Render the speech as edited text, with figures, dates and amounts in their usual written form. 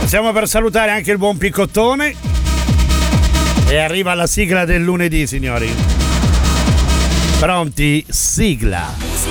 Stiamo per salutare anche il buon Picottone e arriva la sigla del lunedì, signori. Pronti? Sigla.